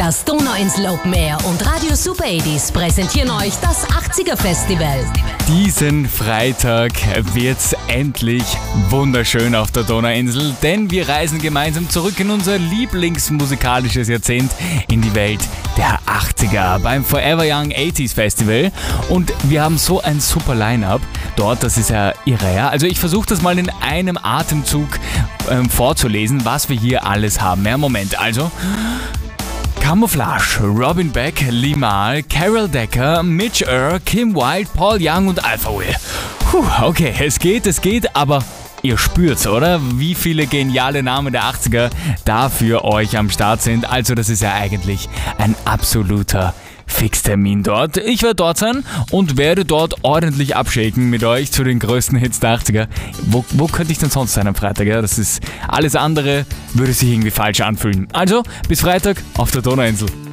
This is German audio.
Das Donauinsel Open Air und Radio Super 80s präsentieren euch das 80er Festival. Diesen Freitag wird's endlich wunderschön auf der Donauinsel, denn wir reisen gemeinsam zurück in unser lieblingsmusikalisches Jahrzehnt, in die Welt der 80er beim Forever Young 80s Festival. Und wir haben so ein super Line-Up dort, das ist ja irre. Ja? Also ich versuche das mal in einem Atemzug vorzulesen, was wir hier alles haben. Ja, Moment, also Camouflage, Robin Beck, Limahl, Carol Decker, Mitch Earl, Kim Wilde, Paul Young und Alpha Will. Okay, es geht, aber ihr spürt's, oder? Wie viele geniale Namen der 80er da für euch am Start sind. Also das ist ja eigentlich ein absoluter Fixtermin dort. Ich werde dort sein und werde dort ordentlich abschaken mit euch zu den größten Hits der 80er. Wo könnte ich denn sonst sein am Freitag? Ja? Das ist alles andere, würde sich irgendwie falsch anfühlen. Also, bis Freitag auf der Donauinsel.